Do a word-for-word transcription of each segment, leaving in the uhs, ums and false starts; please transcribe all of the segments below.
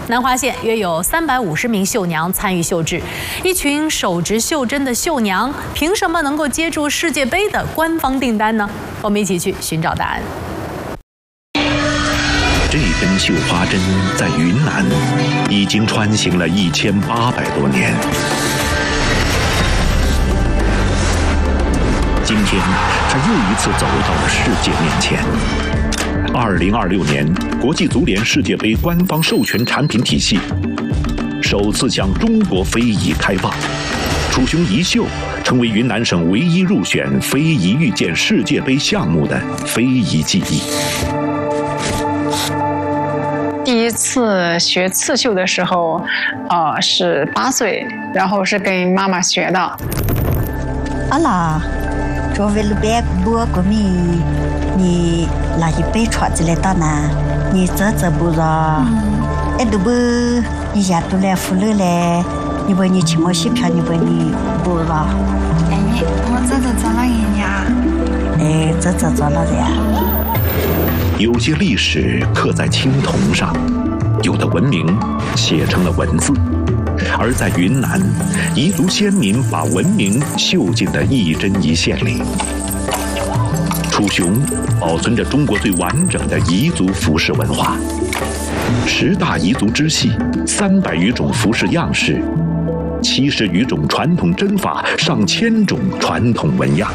南华县约有三百五十名绣娘参与绣制，一群手执绣针的绣娘，凭什么能够接住世界杯的官方订单呢？我们一起去寻找答案。 这根绣花针在云南已经穿行了一千八百多年。今天，它又一次走到了世界面前。二零二六年，国际足联世界杯官方授权产品体系首次向中国非遗开放，楚雄一绣成为云南省唯一入选非遗遇见世界杯项目的非遗技艺。 第一次学刺绣的时候，呃，是八岁，然后是跟妈妈学的。 阿拉，作为了别国国民，你拿一杯串子来打呢？你这这不着？哎，都不，你家都来扶了嘞？你把你期末戏票，你把你不着？ 哎，你我这这做了人家。 哎，这这做了的呀。 有些历史刻在青铜上，有的文明写成了文字，而在云南，彝族先民把文明绣进了一针一线里。楚雄保存着中国最完整的彝族服饰文化，十大彝族支系，三百余种服饰样式，七十余种传统针法，上千种传统纹样。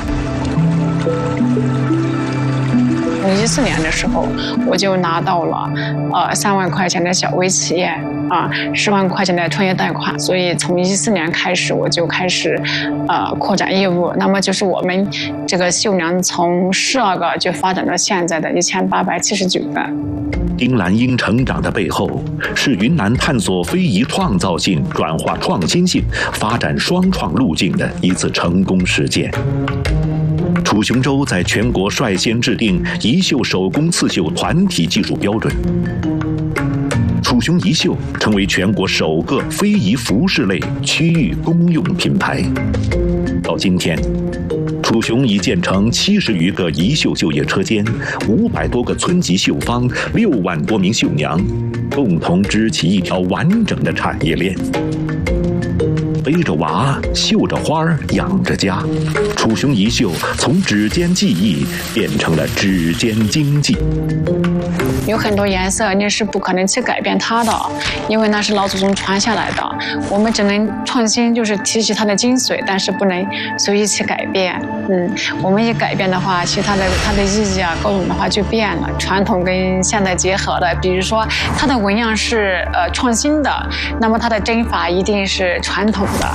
一四年的时候，我就拿到了呃三万块钱的小微企业啊，十万块钱的创业贷款。所以从一四年开始，我就开始呃扩展业务。那么就是我们这个绣娘从十二个就发展到现在的一千八百七十九个。 丁兰英成长的背后，是云南探索非遗创造性、转化创新性、发展双创路径的一次成功实践。楚雄州在全国率先制定彝绣手工刺绣团体技术标准，楚雄彝绣成为全国首个非遗服饰类区域公用品牌。到今天，楚雄已建成七十余个彝绣就业车间，五百多个村级绣坊，六万多名绣娘，共同织起一条完整的产业链。背着娃，绣着花儿，养着家。楚雄彝绣从指尖技艺变成了指尖经济。 有很多颜色你是不可能去改变它的，因为那是老祖宗传下来的。我们只能创新，就是提取它的精髓，但是不能随意去改变。嗯，我们一改变的话，其他的它的意义啊，各种的话就变了。传统跟现代结合的，比如说它的纹样是呃创新的，那么它的针法一定是传统的。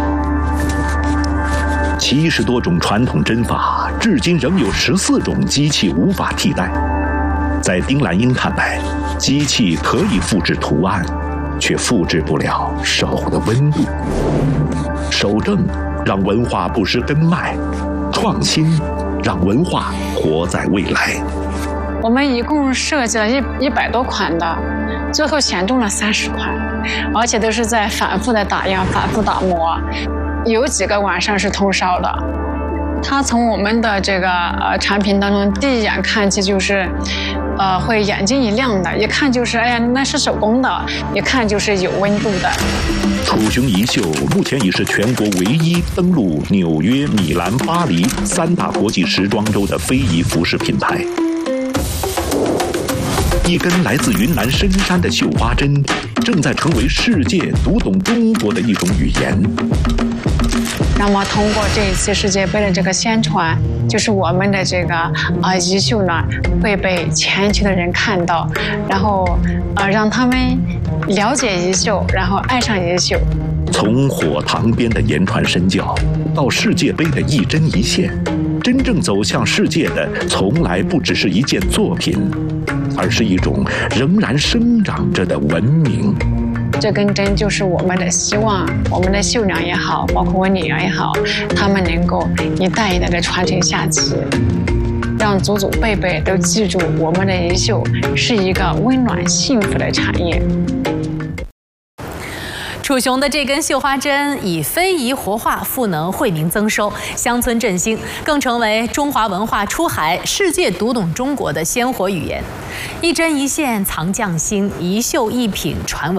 七十多种传统针法，至今仍有十四种机器无法替代。在丁兰英看来，机器可以复制图案，却复制不了手的温度。守正让文化不失根脉，创新让文化活在未来。 我们一共设计了一一百多款的，最后选中了三十款，而且都是在反复的打样、反复打磨。有几个晚上是通宵的。它从我们的这个呃产品当中，第一眼看起就是，呃，会眼睛一亮的，一看就是哎呀，那是手工的，一看就是有温度的。 楚雄彝绣目前已是全国唯一登陆纽约、米兰、巴黎三大国际时装周的非遗服饰品牌。一根来自云南深山的绣花针，正在成为世界读懂中国的一种语言。 那么通过这一次世界杯的这个宣传，就是我们的这个啊彝绣呢会被全球的人看到，然后呃让他们了解彝绣，然后爱上彝绣。 从火塘边的言传身教，到世界杯的一针一线，真正走向世界的从来不只是一件作品，而是一种仍然生长着的文明。 这根针就是我们的希望，我们的绣娘也好，包括我女儿也好，她们能够一代一代的传承下去，让祖祖辈辈都记住我们的彝绣是一个温暖幸福的产业。 楚雄的这根绣花针以非遗活化赋能惠民增收，乡村振兴，更成为中华文化出海、世界读懂中国的鲜活语言。一针一线藏匠心，一绣一品传文。